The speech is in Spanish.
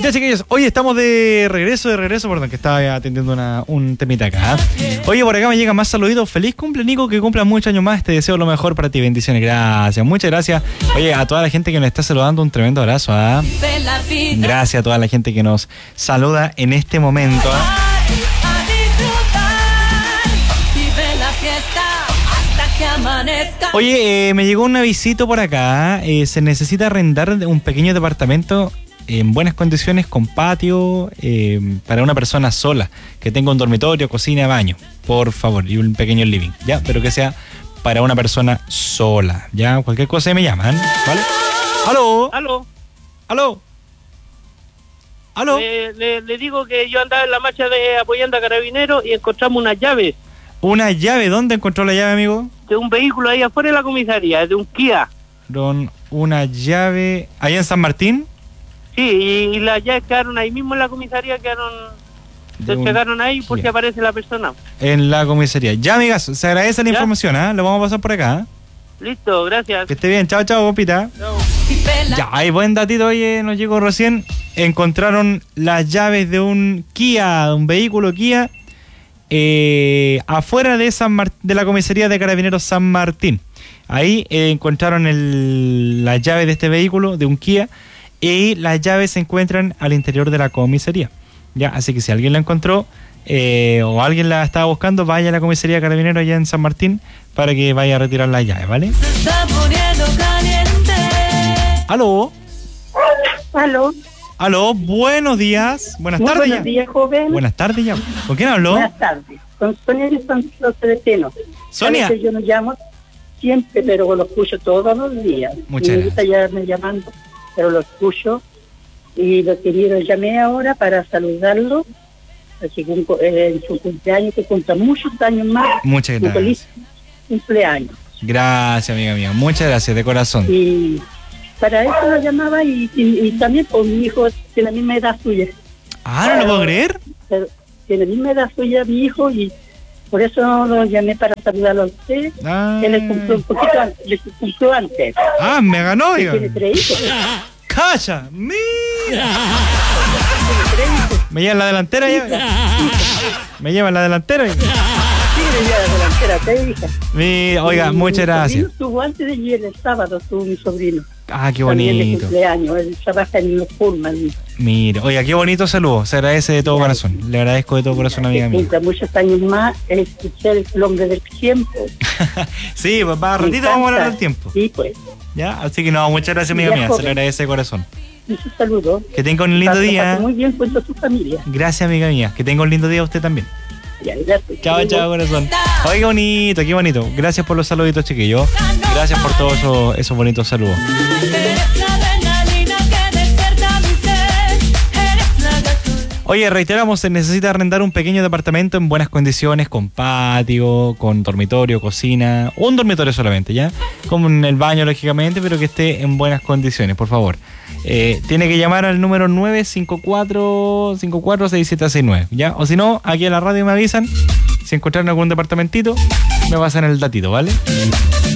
Ya, chiquillos, hoy estamos de regreso, perdón, que estaba atendiendo un temita acá. Oye, por acá me llegan más saluditos. Feliz cumple, Nico, que cumpla muchos años más. Te deseo lo mejor para ti, bendiciones, gracias. Muchas gracias. Oye, a toda la gente que nos está saludando, un tremendo abrazo. Gracias a toda la gente que nos saluda en este momento. Oye, me llegó un avisito por acá. Se necesita arrendar un pequeño departamento en buenas condiciones con patio para una persona sola, que tenga un dormitorio, cocina, baño, por favor, y un pequeño living, ya, pero que sea para una persona sola, ya, cualquier cosa me llaman, ¿vale? ¡Aló! ¿Aló? ¿Aló? ¿Aló? Le digo que yo andaba en la marcha de apoyando a Carabineros y encontramos unas llaves. ¿Una llave? ¿Dónde encontró la llave, amigo? De un vehículo ahí afuera de la comisaría, de un Kia. Una llave... ¿Allá en San Martín? Sí, y las llaves quedaron ahí mismo en la comisaría, se entregaron ahí por si aparece la persona. En la comisaría. Ya, amigas, se agradece la información, ¿eh? Lo vamos a pasar por acá. Listo, gracias. Que esté bien, chao, compita. Chao. Ya, hay buen datito, oye, nos llegó recién. Encontraron las llaves de un Kia, de un vehículo Kia, afuera de la comisaría de Carabineros San Martín. Ahí encontraron las llaves de este vehículo, de un Kia, y las llaves se encuentran al interior de la comisaría. Ya, así que si alguien la encontró o alguien la estaba buscando, vaya a la comisaría de Carabineros allá en San Martín para que vaya a retirar las llaves, ¿vale? ¿Aló? ¿Aló? ¿Aló? Buenos días. Buenas tardes. Buenos días, joven. Buenas tardes ya. ¿Con quién habló? Buenas tardes. Con Sonia de San Celestino. Sonia. Yo no llamo siempre, pero lo escucho todos los días. Muchas gracias. Ya me llamando, pero lo escucho. Y lo llamé ahora para saludarlo. Así que en su cumpleaños, que cumpla muchos años más. Muchas gracias. Un feliz cumpleaños. Gracias, amiga mía. Muchas gracias, de corazón. Y para eso lo llamaba y también por mi hijo tiene la misma edad suya. Ah, ¿no lo puedo creer? Pero tiene la misma edad suya mi hijo y por eso lo llamé para saludarlo a usted. Él le cumplió un poquito antes, le cumplió antes. Ah, me ganó, oiga. Tiene 3 hijos. ¡Calla! ¡Mira! ¿Me lleva en la delantera ya? ¿Me lleva en la delantera? Sí, me lleva en la delantera, te hija. Oiga, muchas gracias. Estuvo antes de ayer, el sábado, estuvo mi sobrino. Ah, qué bonito. También de cumpleaños, él trabaja en los Pullman. Mira, oiga, qué bonito saludo. Se agradece de todo corazón. Le agradezco de todo corazón, amiga mía. Muchos años más, es el hombre del tiempo. Sí, pues para ratito vamos a hablar del tiempo. Sí, pues. Ya, así que no, muchas gracias, amiga mía. Se le agradece de corazón. Muchos saludos. Que tenga un lindo día. Muy bien con su familia. Gracias, amiga mía. Que tenga un lindo día usted también. Ya, gracias. Chao, corazón. Oye, qué bonito. Gracias por los saluditos, chiquillos. Gracias por todos esos bonitos saludos. Oye, reiteramos, se necesita arrendar un pequeño departamento en buenas condiciones, con patio, con dormitorio, cocina, un dormitorio solamente, ¿ya? Con el baño, lógicamente, pero que esté en buenas condiciones, por favor. Tiene que llamar al número 954-546769, ¿ya? O si no, aquí en la radio me avisan, si encontraron algún departamentito, me pasan el datito, ¿vale?